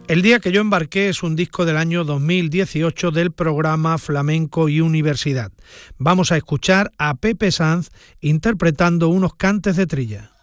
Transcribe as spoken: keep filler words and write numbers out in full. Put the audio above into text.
El día que yo embarqué es un disco del año dos mil dieciocho del programa Flamenco y Universidad. Vamos a escuchar a Pepe Sanz interpretando unos cantes de trilla.